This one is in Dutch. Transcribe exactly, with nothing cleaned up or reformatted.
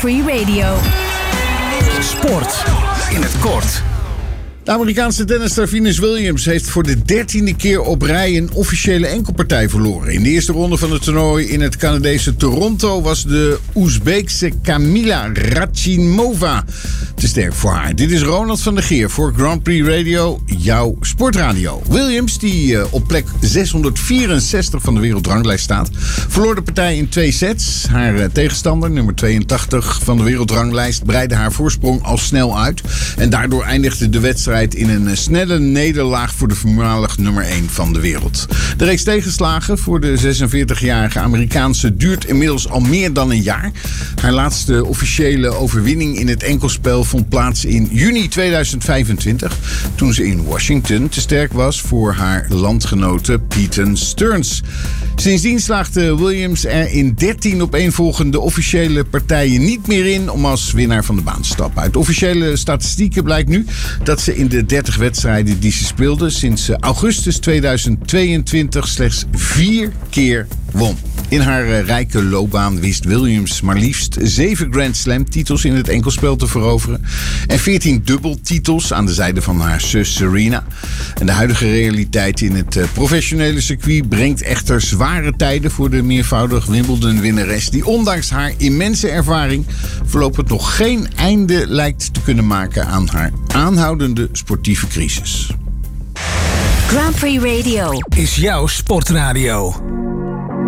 Prix Radio. Sport in het kort. De Amerikaanse tennisster Venus Williams heeft voor de dertiende keer op rij een officiële enkelpartij verloren. In de eerste ronde van het toernooi in het Canadese Toronto was de Oezbeekse Kamila Rachimova te sterk voor haar. Dit is Ronald van der Geer voor Grand Prix Radio, jouw sportradio. Williams, die uh, op plek zeshonderdvierenzestig van de wereldranglijst staat, verloor de partij in twee sets. Haar uh, tegenstander, nummer tweeëntachtig van de wereldranglijst, breidde haar voorsprong al snel uit. En daardoor eindigde de wedstrijd in een snelle nederlaag voor de voormalig nummer één van de wereld. De reeks tegenslagen voor de zesenveertigjarige Amerikaanse duurt inmiddels al meer dan een jaar. Haar laatste officiële overwinning in het enkelspel vond plaats in juni tweeduizend vijfentwintig, toen ze in Washington te sterk was voor haar landgenote Peyton Stearns. Sindsdien slaagde Williams er in dertien opeenvolgende officiële partijen niet meer in om als winnaar van de baan te stappen. Uit officiële statistieken blijkt nu dat ze in de dertig wedstrijden die ze speelde sinds augustus tweeduizend tweeëntwintig slechts vier keer won. In haar uh, rijke loopbaan wist Williams maar liefst zeven Grand Slam titels in het enkelspel te veroveren en veertien dubbeltitels aan de zijde van haar zus Serena. En de huidige realiteit in het uh, professionele circuit brengt echter zware tijden voor de meervoudig Wimbledon-winnares, die ondanks haar immense ervaring voorlopig nog geen einde lijkt te kunnen maken aan haar aanhoudende sportieve crisis. Grand Prix Radio Is jouw sportradio.